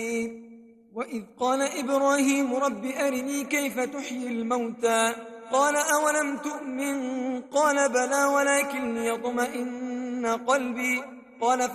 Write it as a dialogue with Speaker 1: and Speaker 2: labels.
Speaker 1: وإذ قال إبراهيم رب أرني كيف تحيي الموتى قال أولم تؤمن قال بلى ولكن ليطمئن قلبي قال